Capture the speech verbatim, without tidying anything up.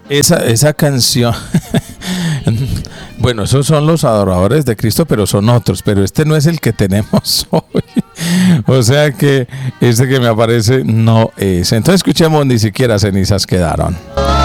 Esa, esa canción, bueno, esos son los adoradores de Cristo, pero son otros, pero este no es el que tenemos hoy. O sea que este que me aparece no es. Entonces escuchemos, ni siquiera cenizas quedaron.